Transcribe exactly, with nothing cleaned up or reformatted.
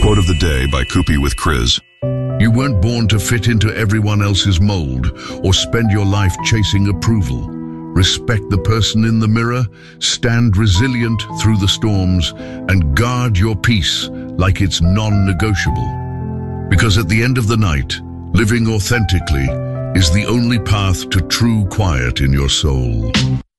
Quote of the day by Koopy with Kriz. You weren't born to fit into everyone else's mold or spend your life chasing approval. Respect the person in the mirror, stand resilient through the storms, and guard your peace like it's non-negotiable. Because at the end of the night, living authentically is the only path to true quiet in your soul.